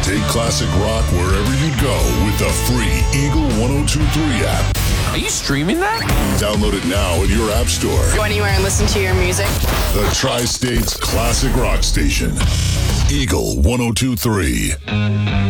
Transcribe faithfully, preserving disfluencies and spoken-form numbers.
Take classic rock wherever you go with the free Eagle ten twenty-three app. Are you streaming that? Download it now at your app store. Go anywhere and listen to your music. The Tri-State's classic rock station. Eagle ten twenty-three.